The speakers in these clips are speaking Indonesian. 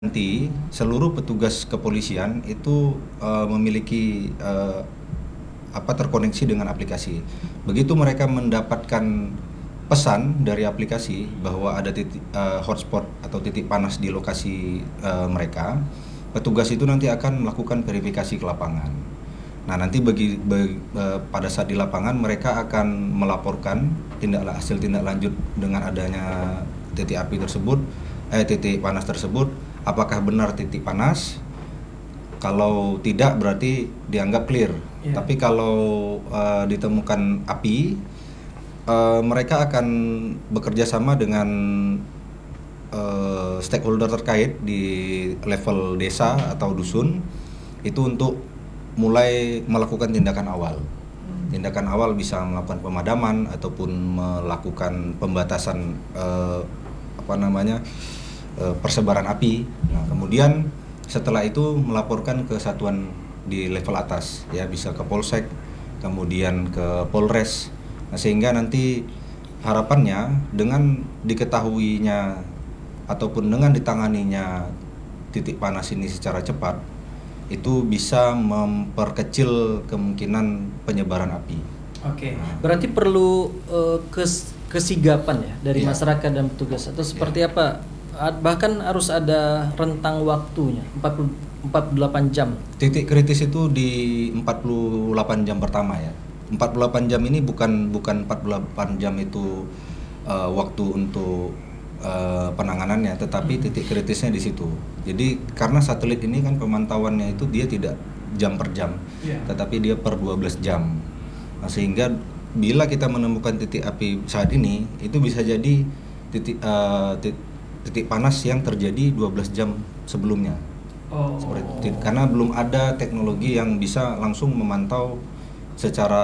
Nanti seluruh petugas kepolisian itu memiliki terkoneksi dengan aplikasi. Begitu mereka mendapatkan pesan dari aplikasi bahwa ada titik hotspot atau titik panas di lokasi mereka, petugas itu nanti akan melakukan verifikasi ke lapangan. Nah, nanti pada saat di lapangan mereka akan melaporkan hasil tindak lanjut dengan adanya titik api tersebut, titik panas tersebut. Apakah benar titik panas? Kalau tidak berarti dianggap clear. Yeah. Tapi kalau ditemukan api, mereka akan bekerja sama dengan stakeholder terkait di level desa atau dusun itu untuk mulai melakukan tindakan awal. Tindakan awal bisa melakukan pemadaman ataupun melakukan pembatasan persebaran api. Nah, kemudian setelah itu melaporkan ke satuan di level atas, ya bisa ke Polsek, kemudian ke Polres. Nah, sehingga nanti harapannya dengan diketahuinya ataupun dengan ditanganinya titik panas ini secara cepat, itu bisa memperkecil kemungkinan penyebaran api. Oke. Berarti perlu kesigapan ya dari masyarakat dan petugas atau seperti apa? Bahkan harus ada rentang waktunya 48 jam. Titik kritis itu di 48 jam pertama ya. 48 jam ini bukan 48 jam itu waktu untuk penanganannya, tetapi titik kritisnya di situ. Jadi karena satelit ini kan pemantauannya itu dia tidak jam per jam, tetapi dia per 12 jam. Nah, sehingga bila kita menemukan titik api saat ini, itu bisa jadi titik panas yang terjadi 12 jam sebelumnya. Seperti itu. Karena belum ada teknologi yang bisa langsung memantau secara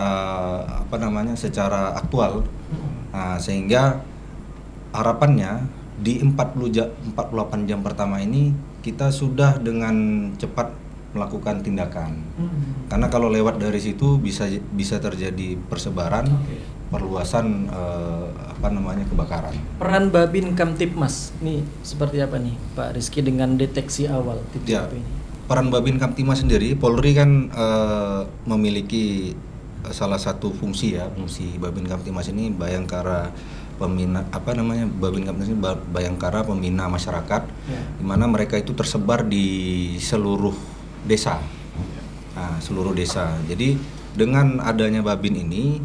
aktual. Nah, sehingga harapannya di 48 jam pertama ini kita sudah dengan cepat melakukan tindakan. Karena kalau lewat dari situ bisa terjadi persebaran, perluasan kebakaran. Peran Babin Kamtibmas ini seperti apa nih Pak Rizky dengan deteksi awal titik api ini? Peran Babin Kamtibmas sendiri, Polri kan memiliki salah satu fungsi Babin Kamtibmas ini Bayangkara pembina Babin Kamtibmas ini Bayangkara pembina masyarakat, di mana mereka itu tersebar di seluruh desa. Nah, seluruh desa. Jadi dengan adanya Babin ini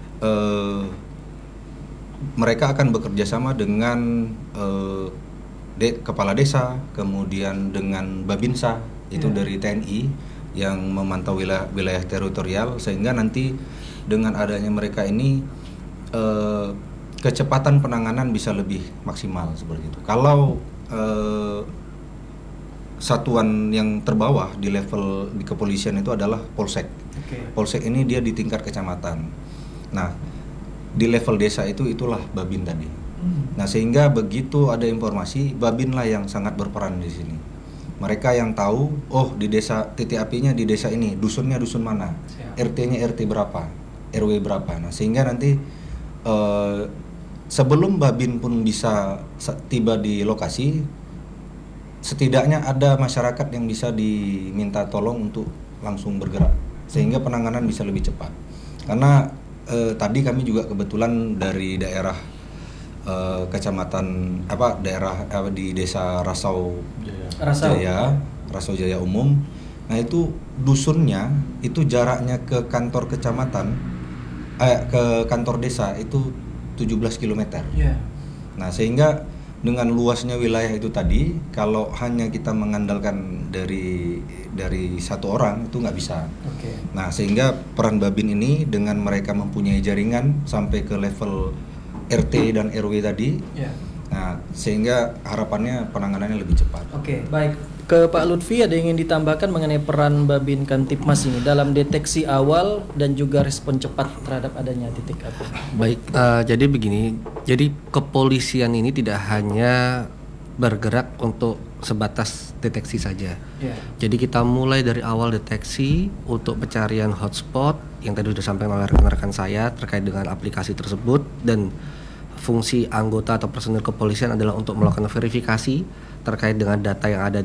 mereka akan bekerja sama dengan kepala desa, kemudian dengan Babinsa itu dari TNI yang memantau wilayah teritorial, sehingga nanti dengan adanya mereka ini kecepatan penanganan bisa lebih maksimal seperti itu. Kalau satuan yang terbawah di level di kepolisian itu adalah Polsek. Polsek ini dia di tingkat kecamatan. Nah, di level desa itulah Babin tadi. Nah, sehingga begitu ada informasi, Babin lah yang sangat berperan di sini. Mereka yang tahu, di desa titik apinya di desa ini, dusunnya dusun mana, RT-nya RT berapa, RW berapa. Nah, sehingga nanti sebelum Babin pun bisa tiba di lokasi, setidaknya ada masyarakat yang bisa diminta tolong untuk langsung bergerak, sehingga penanganan bisa lebih cepat. Karena tadi kami juga kebetulan dari daerah di desa Rasau Jaya Umum. Nah, itu dusunnya itu jaraknya ke kantor kecamatan ke kantor desa itu 17 km. Nah, sehingga dengan luasnya wilayah itu tadi, kalau hanya kita mengandalkan dari satu orang itu nggak bisa. Nah, sehingga peran Babin ini dengan mereka mempunyai jaringan sampai ke level RT dan RW tadi, nah sehingga harapannya penanganannya lebih cepat. Baik. Ke Pak Lutfi, ada yang ingin ditambahkan mengenai peran Babin Kamtibmas ini dalam deteksi awal dan juga respon cepat terhadap adanya titik api? Baik, jadi begini, jadi kepolisian ini tidak hanya bergerak untuk sebatas deteksi saja. Jadi kita mulai dari awal deteksi untuk pencarian hotspot yang tadi sudah sampaikan oleh rekan-rekan saya terkait dengan aplikasi tersebut, dan fungsi anggota atau personil kepolisian adalah untuk melakukan verifikasi terkait dengan data yang ada